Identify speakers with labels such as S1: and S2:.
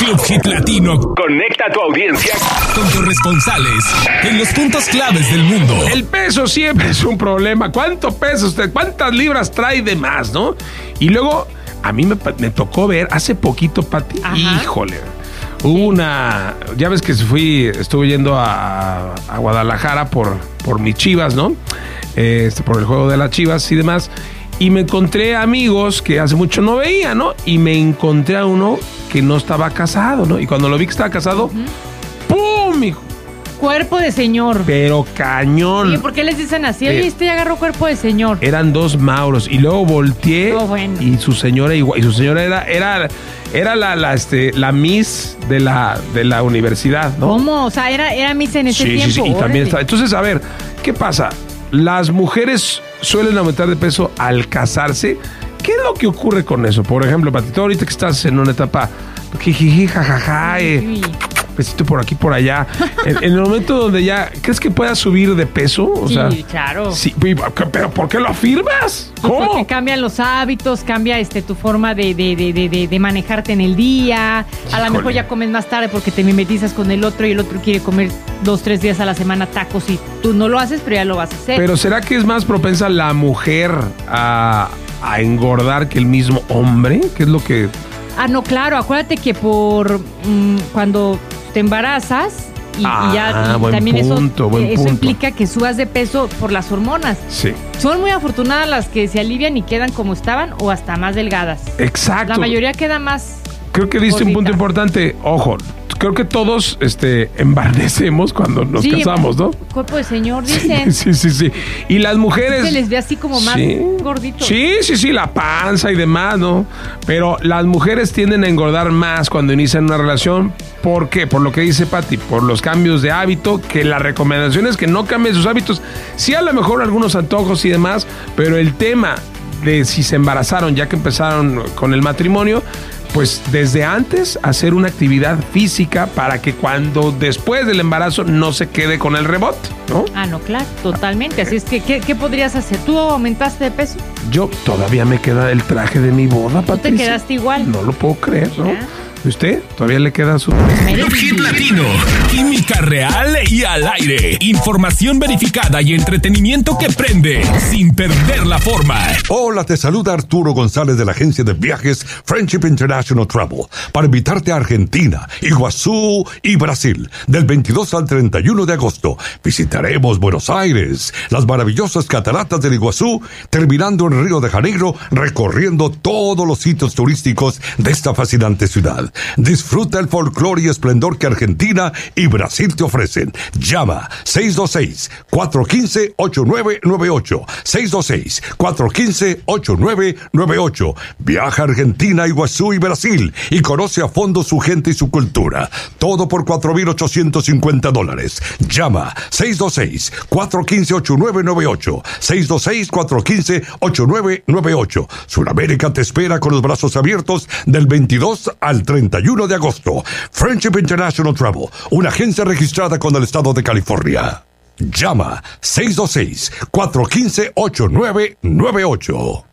S1: Club Hit Latino
S2: conecta a tu audiencia
S1: con corresponsales en los puntos claves del mundo.
S3: El peso siempre es un problema. ¿Cuánto peso usted? ¿Cuántas libras trae de más, no? Y luego, a mí me tocó ver hace poquito, Pati. Híjole. Hubo una... Ya ves que estuve yendo a Guadalajara por mis Chivas, ¿no? Por el juego de las Chivas y demás. Y me encontré amigos que hace mucho no veía, ¿no? Y me encontré a uno que no estaba casado, ¿no? Y cuando lo vi que estaba casado, ¡pum! Hijo.
S4: Cuerpo de señor.
S3: Pero cañón.
S4: Oye, ¿por qué les dicen así? Oye, ya agarró cuerpo de señor.
S3: Eran dos Mauros. Y luego volteé y su señora igual. Y su señora era la Miss de la universidad, ¿no?
S4: ¿Cómo? O sea, era Miss en ese tiempo.
S3: Sí. Y también está. Entonces, a ver, ¿qué pasa? Las mujeres suelen aumentar de peso al casarse. ¿Qué es lo que ocurre con eso? Por ejemplo, Patito, ahorita que estás en una etapa jijiji, jajaja, besito por aquí, por allá. En el momento donde ya crees que puedas subir de peso, o sea,
S4: claro.
S3: Sí, pero ¿por qué lo afirmas? ¿Cómo?
S4: Porque cambian los hábitos, cambia tu forma de manejarte en el día. A lo mejor ya comes más tarde porque te mimetizas con el otro y el otro quiere comer 2-3 días a la semana tacos y tú no lo haces, pero ya lo vas a hacer.
S3: Pero ¿será que es más propensa la mujer a engordar que el mismo hombre? ¿Qué es lo que...?
S4: No, claro, acuérdate que cuando te embarazas y también
S3: punto,
S4: eso implica que subas de peso por las hormonas.
S3: Sí.
S4: Son muy afortunadas las que se alivian y quedan como estaban o hasta más delgadas.
S3: Exacto.
S4: La mayoría queda más.
S3: Creo que diste un punto importante. Ojo, creo que todos embarnecemos cuando nos casamos, ¿no?
S4: Cuerpo de señor, dicen.
S3: Sí. Y las mujeres...
S4: Se les ve así como más gorditos.
S3: Sí, la panza y demás, ¿no? Pero las mujeres tienden a engordar más cuando inician una relación. ¿Por qué? Por lo que dice Pati, por los cambios de hábito, que la recomendación es que no cambien sus hábitos. Sí, a lo mejor algunos antojos y demás, pero el tema de si se embarazaron ya que empezaron con el matrimonio, pues desde antes hacer una actividad física para que cuando después del embarazo no se quede con el rebote, ¿no?
S4: No, claro, totalmente. Así es que, ¿qué podrías hacer? ¿Tú aumentaste de peso?
S3: Yo todavía me queda el traje de mi boda, Patricia.
S4: ¿Tú te quedaste igual?
S3: No lo puedo creer, ¿no? ¿Y usted? ¿Todavía le queda su...?
S1: Club Hit Latino, química real y al aire. Información verificada y entretenimiento que prende, sin perder la forma.
S5: Hola, te saluda Arturo González de la agencia de viajes Friendship International Travel para invitarte a Argentina, Iguazú y Brasil. Del 22 al 31 de agosto visitaremos Buenos Aires, las maravillosas cataratas del Iguazú, terminando en Río de Janeiro, recorriendo todos los sitios turísticos de esta fascinante ciudad. Disfruta el folclore y esplendor que Argentina y Brasil te ofrecen. Llama 626-415-8998. 626-415-8998. Viaja a Argentina, Iguazú y Brasil y conoce a fondo su gente y su cultura. Todo por $4,850. Llama 626-415-8998. 626-415-8998. Sudamérica te espera con los brazos abiertos del 22 al 31 de agosto. Friendship International Travel, una agencia registrada con el estado de California. Llama 626-415-8998.